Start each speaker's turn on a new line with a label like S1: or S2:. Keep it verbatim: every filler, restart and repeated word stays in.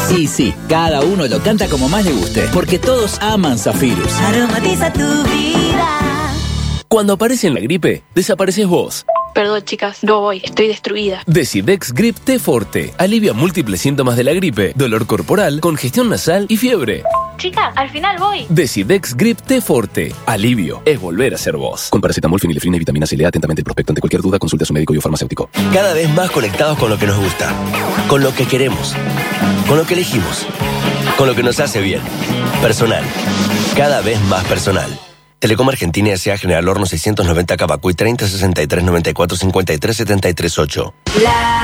S1: Y sí, cada uno lo canta como más le guste, porque todos aman Zafirus.
S2: Aromatiza tu vida.
S3: Cuando aparece la gripe, desapareces vos.
S4: Perdón, chicas, no voy, estoy destruida.
S3: Decidex Grip T Forte alivia múltiples síntomas de la gripe, dolor corporal, congestión nasal y fiebre.
S4: Chicas, al final voy.
S3: Decidex Grip T Forte. Alivio es volver a ser vos. Con paracetamol, fenilefrina y vitamina C. Lea atentamente el prospecto. Ante cualquier duda, consulte a su médico o farmacéutico.
S5: Cada vez más conectados con lo que nos gusta, con lo que queremos, con lo que elegimos, con lo que nos hace bien. Personal. Cada vez más personal. Telecom Argentina S A General Horno seiscientos noventa Cabacuy treinta sesenta y tres noventa y cuatro cincuenta y tres setenta y tres ocho.
S2: La